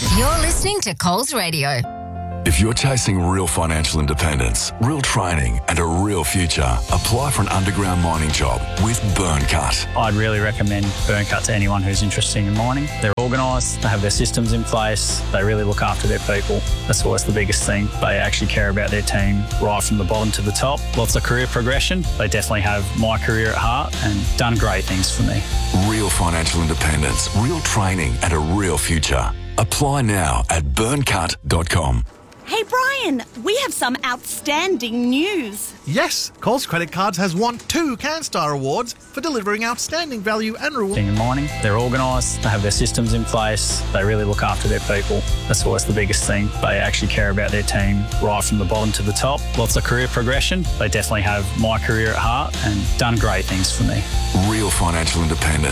You're listening to Coles Radio. If you're chasing real financial independence, real training and a real future, apply for an underground mining job with Burncut. I'd really recommend Burncut to anyone who's interested in mining. They're organised, they have their systems in place, they really look after their people. That's always the biggest thing. They actually care about their team right from the bottom to the top. Lots of career progression. They definitely have my career at heart and done great things for me. Real financial independence, real training and a real future. Apply now at burncut.com. Hey Brian, we have some outstanding news. Yes, Coles Credit Cards has won 2 CanStar Awards for delivering outstanding value and reward. In mining, they're organised, they have their systems in place, they really look after their people. That's always the biggest thing. They actually care about their team right from the bottom to the top. Lots of career progression. They definitely have my career at heart and done great things for me. Real financial independence.